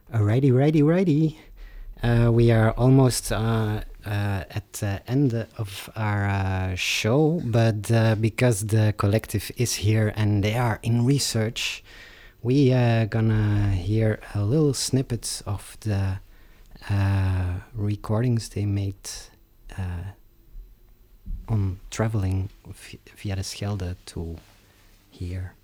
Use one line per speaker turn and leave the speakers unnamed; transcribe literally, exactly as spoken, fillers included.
Alrighty, righty, righty. Uh, we are almost uh, uh, at the end of our uh, show, but uh, because the collective is here and they are in research, we are gonna hear a little snippets of the uh, recordings they made uh, on traveling v- via the Schelde to here.